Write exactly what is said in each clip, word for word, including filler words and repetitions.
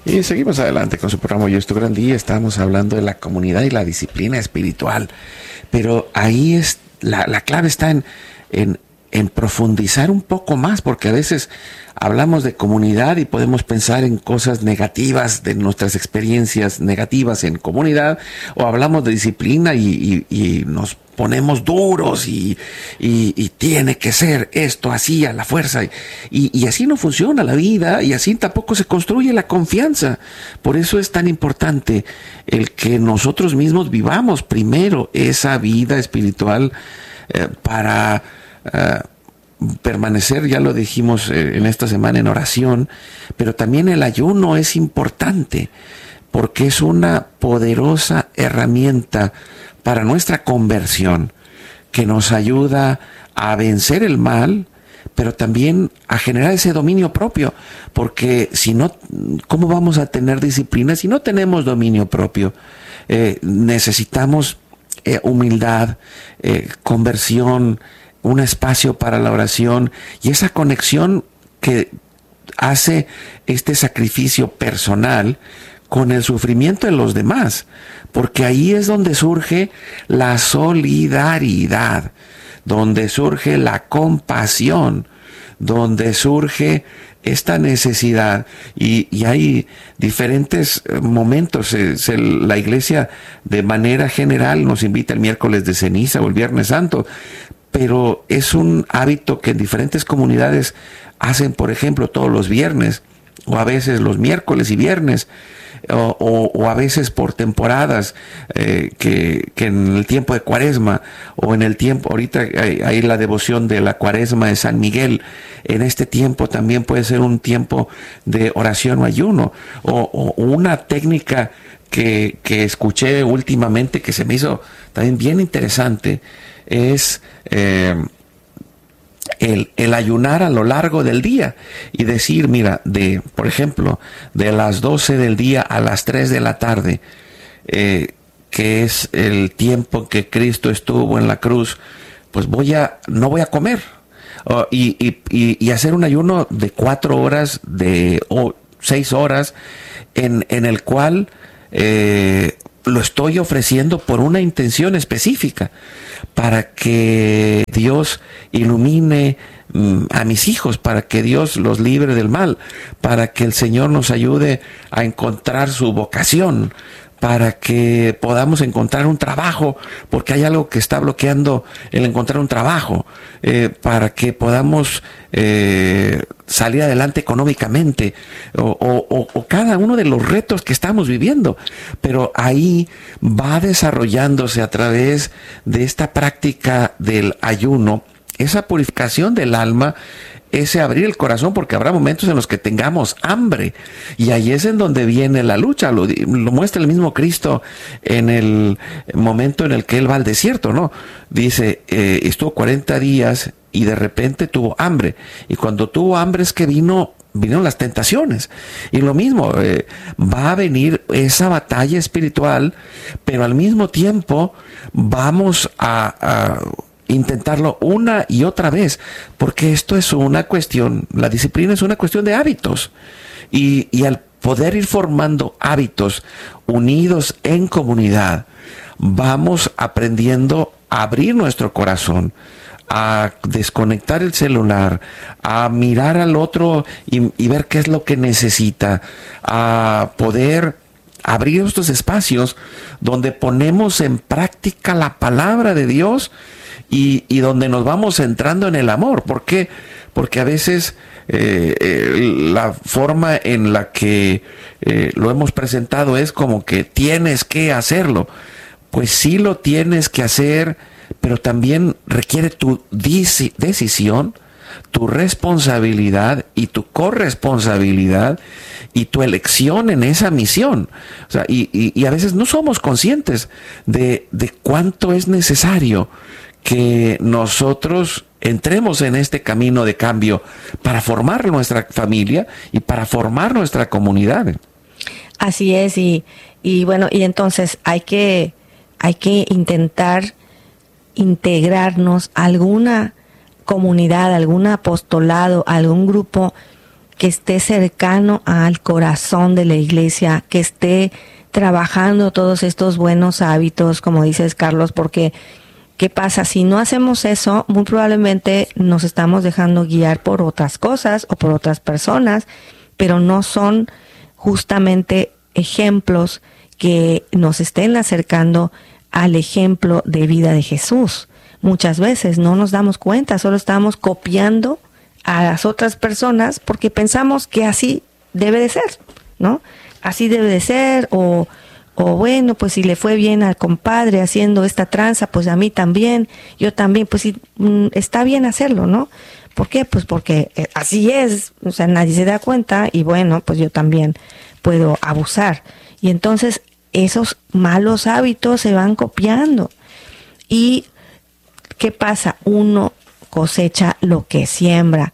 Y seguimos adelante con su programa Hoy es tu gran día. Estamos hablando de la comunidad y la disciplina espiritual. Pero ahí es la, la clave está en, en, en profundizar un poco más, porque a veces hablamos de comunidad y podemos pensar en cosas negativas, de nuestras experiencias negativas en comunidad, o hablamos de disciplina y, y, y nos ponemos duros y, y, y tiene que ser esto así a la fuerza. Y, y así no funciona la vida, y así tampoco se construye la confianza. Por eso es tan importante el que nosotros mismos vivamos primero esa vida espiritual eh, para eh, permanecer, ya lo dijimos eh, en esta semana, en oración. Pero también el ayuno es importante porque es una poderosa herramienta para nuestra conversión, que nos ayuda a vencer el mal, pero también a generar ese dominio propio, porque si no, ¿cómo vamos a tener disciplina si no tenemos dominio propio? Eh, necesitamos eh, humildad, eh, conversión, un espacio para la oración y esa conexión que hace este sacrificio personal con el sufrimiento de los demás, porque ahí es donde surge la solidaridad, donde surge la compasión, donde surge esta necesidad. Y, y hay diferentes momentos. Se, se, la iglesia de manera general nos invita el miércoles de ceniza o el viernes santo, pero es un hábito que en diferentes comunidades hacen, por ejemplo, todos los viernes, o a veces los miércoles y viernes, O, o, o a veces por temporadas, eh, que, que en el tiempo de Cuaresma o en el tiempo, ahorita hay, hay la devoción de la Cuaresma de San Miguel, en este tiempo también puede ser un tiempo de oración o ayuno, o, o una técnica que, que escuché últimamente que se me hizo también bien interesante, es eh, El, el ayunar a lo largo del día y decir, mira, de, por ejemplo, de las doce del día a las tres de la tarde, eh, que es el tiempo que Cristo estuvo en la cruz, pues voy a, no voy a comer, uh, y, y, y, y hacer un ayuno de cuatro horas, de o seis horas, en, en el cual eh, lo estoy ofreciendo por una intención específica, para que Dios ilumine mm, a mis hijos, para que Dios los libre del mal, para que el Señor nos ayude a encontrar su vocación, para que podamos encontrar un trabajo, porque hay algo que está bloqueando el encontrar un trabajo, eh, para que podamos eh, salir adelante económicamente, o, o, o cada uno de los retos que estamos viviendo. Pero ahí va desarrollándose a través de esta práctica del ayuno, esa purificación del alma, ese abrir el corazón, porque habrá momentos en los que tengamos hambre, y ahí es en donde viene la lucha. Lo, lo muestra el mismo Cristo en el momento en el que él va al desierto, ¿no? Dice, eh, estuvo cuarenta días y de repente tuvo hambre, y cuando tuvo hambre es que vino vinieron las tentaciones, y lo mismo, eh, va a venir esa batalla espiritual, pero al mismo tiempo vamos a, a intentarlo una y otra vez, porque esto es una cuestión, la disciplina es una cuestión de hábitos, y, y al poder ir formando hábitos unidos en comunidad, vamos aprendiendo a abrir nuestro corazón, a desconectar el celular, a mirar al otro y, y ver qué es lo que necesita, a poder abrir estos espacios donde ponemos en práctica la palabra de Dios, y, y donde nos vamos centrando en el amor. ¿Por qué? Porque a veces eh, eh, la forma en la que eh, lo hemos presentado es como que tienes que hacerlo. Pues sí lo tienes que hacer, pero también requiere tu decisión, tu responsabilidad y tu corresponsabilidad y tu elección en esa misión. O sea, y, y, y a veces no somos conscientes de, de cuánto es necesario que nosotros entremos en este camino de cambio para formar nuestra familia y para formar nuestra comunidad. Así es, y, y bueno, y entonces hay que, hay que intentar integrarnos a alguna comunidad, algún apostolado, algún grupo que esté cercano al corazón de la iglesia, que esté trabajando todos estos buenos hábitos, como dices, Carlos, porque ¿qué pasa? Si no hacemos eso, muy probablemente nos estamos dejando guiar por otras cosas o por otras personas, pero no son justamente ejemplos que nos estén acercando al ejemplo de vida de Jesús. Muchas veces no nos damos cuenta, solo estamos copiando a las otras personas porque pensamos que así debe de ser, ¿no? Así debe de ser, o, o bueno, pues si le fue bien al compadre haciendo esta tranza, pues a mí también, yo también, pues sí, está bien hacerlo, ¿no? ¿Por qué? Pues porque así es, o sea, nadie se da cuenta y bueno, pues yo también puedo abusar. Y entonces esos malos hábitos se van copiando. ¿Y qué pasa? Uno cosecha lo que siembra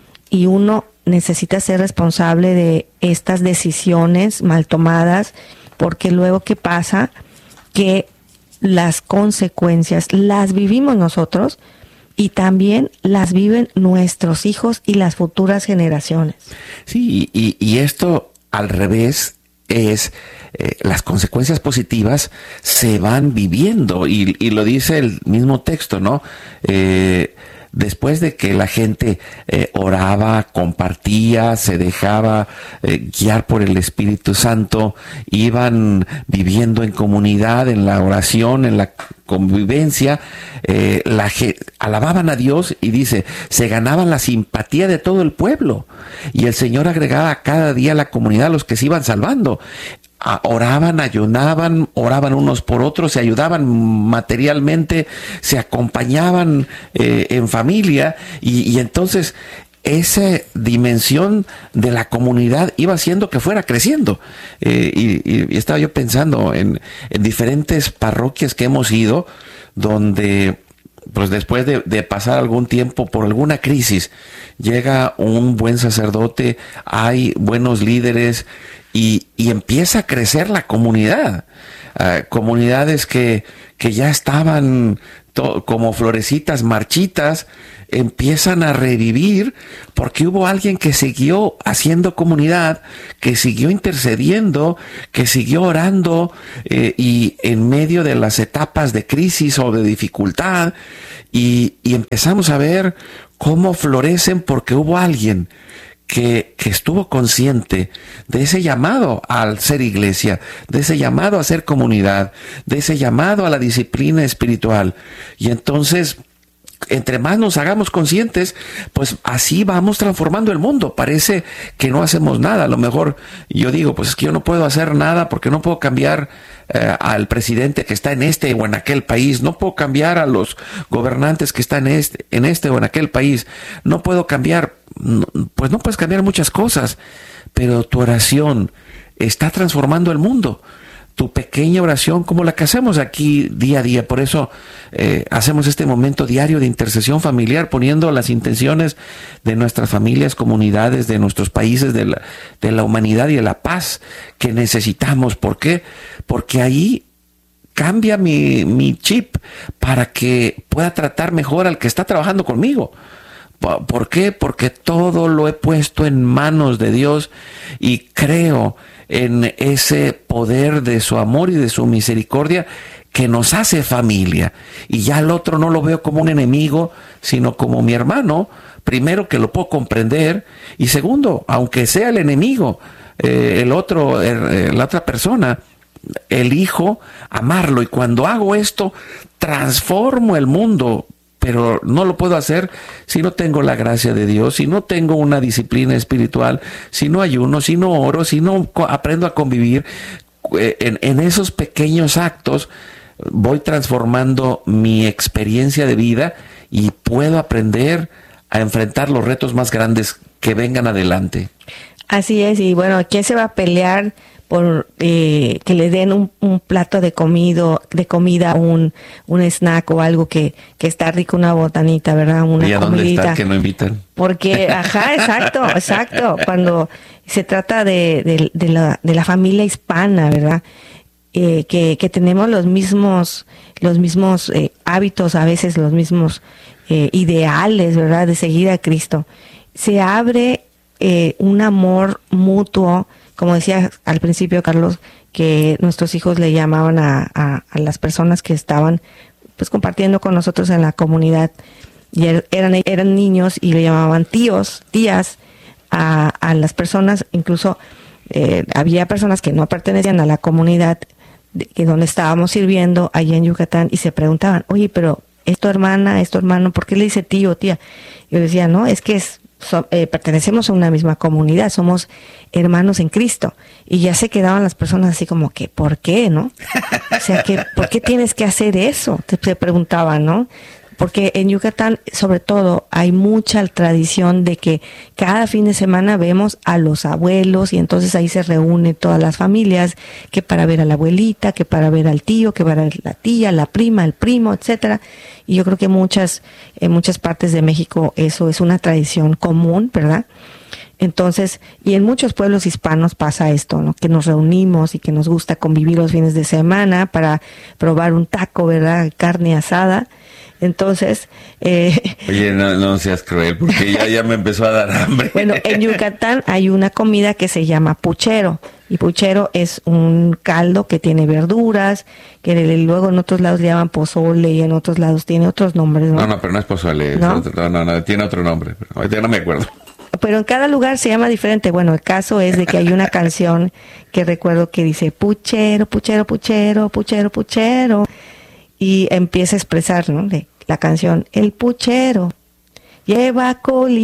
y uno necesita ser responsable de estas decisiones mal tomadas, porque luego ¿qué pasa? Que las consecuencias las vivimos nosotros y también las viven nuestros hijos y las futuras generaciones. Sí, y, y esto al revés es, eh, las consecuencias positivas se van viviendo y, y lo dice el mismo texto, ¿no? Eh, Después de que la gente eh, oraba, compartía, se dejaba eh, guiar por el Espíritu Santo, iban viviendo en comunidad, en la oración, en la convivencia, eh, la, alababan a Dios y dice, se ganaban la simpatía de todo el pueblo. Y el Señor agregaba cada día a la comunidad a los que se iban salvando. Oraban, ayunaban, oraban unos por otros, se ayudaban materialmente, se acompañaban eh, en familia y, y entonces esa dimensión de la comunidad iba haciendo que fuera creciendo. Eh, y, y estaba yo pensando en, en diferentes parroquias que hemos ido, donde pues después de, de pasar algún tiempo por alguna crisis, llega un buen sacerdote, hay buenos líderes, Y, y empieza a crecer la comunidad, uh, comunidades que, que ya estaban to, como florecitas marchitas, empiezan a revivir porque hubo alguien que siguió haciendo comunidad, que siguió intercediendo, que siguió orando eh, y en medio de las etapas de crisis o de dificultad y, y empezamos a ver cómo florecen porque hubo alguien Que, que estuvo consciente de ese llamado al ser iglesia, de ese llamado a ser comunidad, de ese llamado a la disciplina espiritual. Y entonces, entre más nos hagamos conscientes, pues así vamos transformando el mundo. Parece que no hacemos nada. A lo mejor yo digo, pues es que yo no puedo hacer nada porque no puedo cambiar eh, al presidente que está en este o en aquel país. No puedo cambiar a los gobernantes que están en este, en este o en aquel país. No puedo cambiar, pues no puedes cambiar muchas cosas, pero tu oración está transformando el mundo. Tu pequeña oración, como la que hacemos aquí día a día. Por eso eh, hacemos este momento diario de intercesión familiar, poniendo las intenciones de nuestras familias, comunidades, de nuestros países, de la, de la humanidad y de la paz que necesitamos. ¿Por qué? Porque ahí cambia mi, mi chip para que pueda tratar mejor al que está trabajando conmigo. ¿Por qué? Porque todo lo he puesto en manos de Dios y creo en ese poder de su amor y de su misericordia que nos hace familia. Y ya al otro no lo veo como un enemigo, sino como mi hermano. Primero, que lo puedo comprender, y segundo, aunque sea el enemigo, eh, el otro, eh, la otra persona, elijo amarlo. Y cuando hago esto, transformo el mundo. Pero no lo puedo hacer si no tengo la gracia de Dios, si no tengo una disciplina espiritual, si no ayuno, si no oro, si no aprendo a convivir. En, en esos pequeños actos voy transformando mi experiencia de vida y puedo aprender a enfrentar los retos más grandes que vengan adelante. Así es, y bueno, ¿quién se va a pelear por eh, que le den un, un plato de comido, de comida, un, un snack o algo que, que está rico, una botanita, ¿verdad? Una ¿Y a comidita. dónde está que no invitan? Porque, ajá, exacto, exacto. Cuando se trata de, de, de, la, de la familia hispana, ¿verdad? Eh, que, que tenemos los mismos, los mismos eh, hábitos, a veces los mismos eh, ideales, ¿verdad? De seguir a Cristo. Se abre eh, un amor mutuo, como decía al principio Carlos, que nuestros hijos le llamaban a, a, a las personas que estaban pues compartiendo con nosotros en la comunidad, y eran, eran niños y le llamaban tíos, tías, a, a las personas, incluso eh, había personas que no pertenecían a la comunidad de, que donde estábamos sirviendo allá en Yucatán, y se preguntaban, oye, pero ¿es tu hermana, es tu hermano? ¿Por qué le dice tío o tía? Yo decía, no, es que es, so, eh, pertenecemos a una misma comunidad, somos hermanos en Cristo. Y ya se quedaban las personas así como que, ¿por qué, no? O sea, que ¿por qué tienes que hacer eso? Te, se preguntaban, ¿no? Porque en Yucatán, sobre todo, hay mucha tradición de que cada fin de semana vemos a los abuelos, y entonces ahí se reúnen todas las familias, que para ver a la abuelita, que para ver al tío, que para ver la tía, la prima, el primo, etcétera. Y yo creo que muchas, en muchas partes de México eso es una tradición común, ¿verdad? Entonces, y en muchos pueblos hispanos pasa esto, ¿no? Que nos reunimos y que nos gusta convivir los fines de semana para probar un taco, ¿verdad? Carne asada. Entonces... Eh, Oye, no, no seas cruel, porque ya, ya me empezó a dar hambre. Bueno, en Yucatán hay una comida que se llama puchero, y puchero es un caldo que tiene verduras, que luego en otros lados le llaman pozole, y en otros lados tiene otros nombres, ¿no? No, no, pero no es pozole, ¿No? Es otro, no, no, no, tiene otro nombre, pero ahorita no me acuerdo. Pero en cada lugar se llama diferente. Bueno, el caso es de que hay una canción que recuerdo que dice puchero, puchero, puchero, puchero, puchero, y empieza a expresar, ¿no? De la canción, el puchero lleva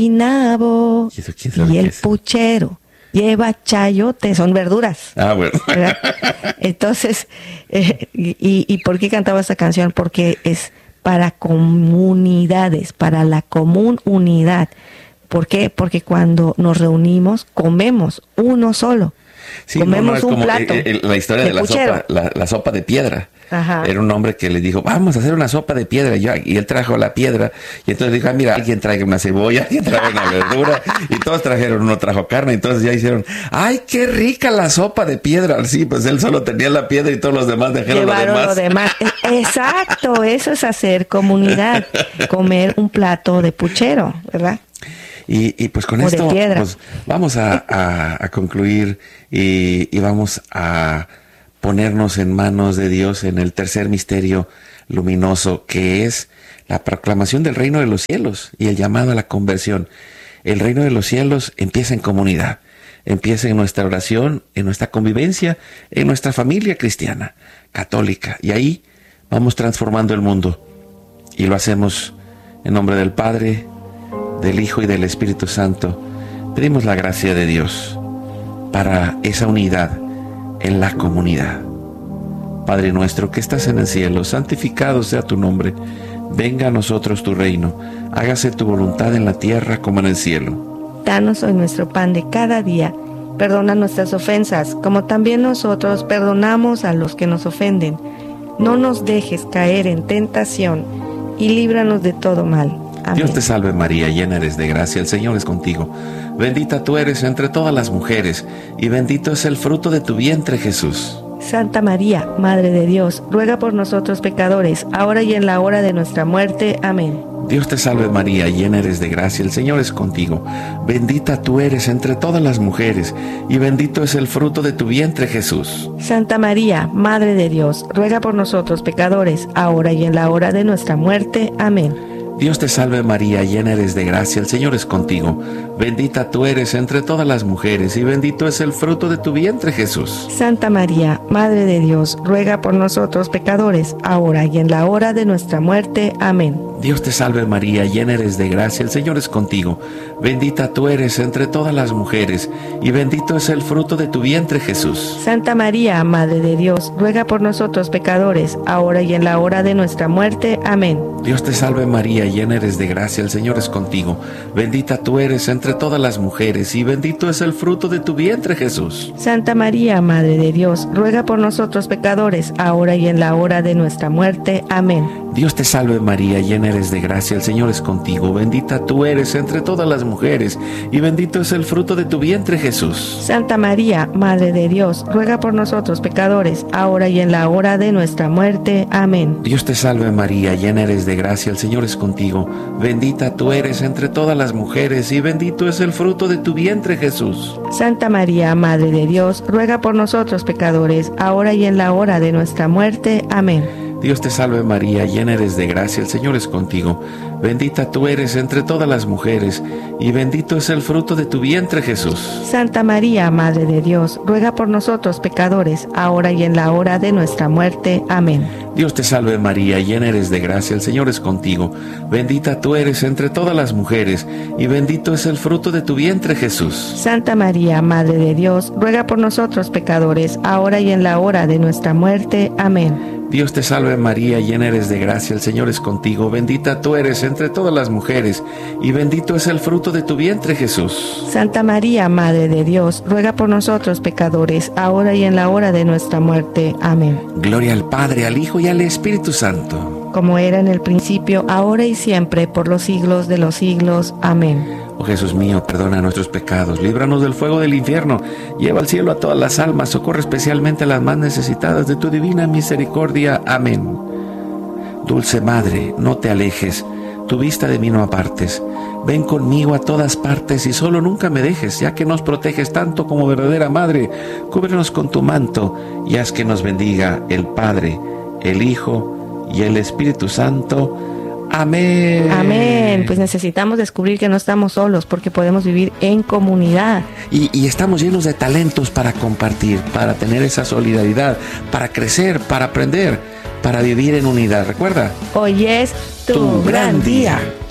colinabo, ¿Y, eso quién sabe y el qué es? puchero lleva chayote, son verduras. Ah, bueno. ¿Verdad? Entonces, eh, y, ¿y por qué cantaba esta canción? Porque es para comunidades, para la común unidad. ¿Por qué? Porque cuando nos reunimos, comemos uno solo. Sí, comemos no, no, es un como plato el- el- la historia de de la puchero. sopa, la, la sopa de piedra. Ajá. Era un hombre que le dijo, vamos a hacer una sopa de piedra. Y, yo- y él trajo la piedra. Y entonces dijo, ah, mira, alguien trae una cebolla, alguien trae una verdura. Y todos trajeron, uno trajo carne. Entonces ya hicieron, ¡ay, qué rica la sopa de piedra! Sí, pues él solo tenía la piedra y todos los demás dejaron lo Llevaron demás. lo demás. Exacto, eso es hacer comunidad, comer un plato de puchero, ¿verdad? Y, y pues con O de esto piedra. pues, vamos a, a- a concluir y, y vamos a ponernos en manos de Dios en el tercer misterio luminoso, que es la proclamación del reino de los cielos y el llamado a la conversión. El reino de los cielos empieza en comunidad, empieza en nuestra oración, en nuestra convivencia, en nuestra familia cristiana, católica, y ahí vamos transformando el mundo. Y lo hacemos en nombre del Padre, del Hijo y del Espíritu Santo. Pedimos la gracia de Dios para esa unidad en la comunidad. Padre nuestro que estás en el cielo, santificado sea tu nombre. Venga a nosotros tu reino. Hágase tu voluntad en la tierra como en el cielo. Danos hoy nuestro pan de cada día. Perdona nuestras ofensas, como también nosotros perdonamos a los que nos ofenden. No nos dejes caer en tentación, y líbranos de todo mal. Amén. Dios te salve María, llena eres de gracia, el Señor es contigo. Bendita tú eres entre todas las mujeres, y bendito es el fruto de tu vientre, Jesús. Santa María, Madre de Dios, ruega por nosotros pecadores, ahora y en la hora de nuestra muerte. Amén. Dios te salve María, llena eres de gracia, el Señor es contigo. Bendita tú eres entre todas las mujeres, y bendito es el fruto de tu vientre, Jesús. Santa María, Madre de Dios, ruega por nosotros pecadores, ahora y en la hora de nuestra muerte. Amén. Dios te salve María, llena eres de gracia, el Señor es contigo. Bendita tú eres entre todas las mujeres, y bendito es el fruto de tu vientre, Jesús. Santa María, Madre de Dios, ruega por nosotros pecadores, ahora y en la hora de nuestra muerte. Amén. Dios te salve María, llena eres de gracia, el Señor es contigo. Bendita tú eres entre todas las mujeres, y bendito es el fruto de tu vientre, Jesús. Santa María, Madre de Dios, ruega por nosotros pecadores, ahora y en la hora de nuestra muerte. Amén. Dios te salve María, llena eres de gracia, el Señor es contigo. Bendita tú eres entre todas las mujeres, y bendito es el fruto de tu vientre, Jesús. Santa María, Madre de Dios, ruega por nosotros pecadores, ahora y en la hora de nuestra muerte. Amén. Dios te salve María, llena eres de gracia, el Señor es contigo. Bendita tú eres entre todas las mujeres, y bendito es el fruto de tu vientre, Jesús. Jesús. Santa María, Madre de Dios, ruega por nosotros pecadores, ahora y en la hora de nuestra muerte. Amén. Dios te salve María, llena eres de gracia, el Señor es contigo. Bendita tú eres entre todas las mujeres y bendito es el fruto de tu vientre, Jesús. Santa María, Madre de Dios, ruega por nosotros pecadores, ahora y en la hora de nuestra muerte. Amén. Dios te salve María, llena eres de gracia, el Señor es contigo. Bendita tú eres entre todas las mujeres, y bendito es el fruto de tu vientre, Jesús. Santa María, Madre de Dios, ruega por nosotros pecadores, ahora y en la hora de nuestra muerte. Amén. Dios te salve María, llena eres de gracia, el Señor es contigo. Bendita tú eres entre todas las mujeres, y bendito es el fruto de tu vientre, Jesús. Santa María, Madre de Dios, ruega por nosotros pecadores, ahora y en la hora de nuestra muerte. Amén. Dios te salve María, llena eres de gracia, el Señor es contigo. Bendita tú eres entre todas las mujeres, y bendito es el fruto de tu vientre, Jesús. Santa María, Madre de Dios, ruega por nosotros pecadores, ahora y en la hora de nuestra muerte. Amén. Gloria al Padre, al Hijo y al Espíritu Santo. Como era en el principio, ahora y siempre, por los siglos de los siglos. Amén. Oh Jesús mío, perdona nuestros pecados, líbranos del fuego del infierno, lleva al cielo a todas las almas, socorre especialmente a las más necesitadas de tu divina misericordia. Amén. Dulce Madre, no te alejes, tu vista de mí no apartes. Ven conmigo a todas partes y solo nunca me dejes, ya que nos proteges tanto como verdadera Madre. Cúbrenos con tu manto y haz que nos bendiga el Padre, el Hijo y el Espíritu Santo. Amén. Amén. Pues necesitamos descubrir que no estamos solos porque podemos vivir en comunidad. Y, y estamos llenos de talentos para compartir, para tener esa solidaridad, para crecer, para aprender, para vivir en unidad. Recuerda, hoy es tu, tu gran día. día.